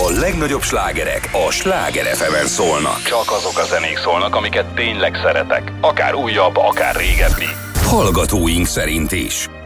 A legnagyobb slágerek a Sláger FM-en szólnak. Csak azok a zenék szólnak, amiket tényleg szeretek. Akár újabb, akár régebbi. Hallgatóink szerint is.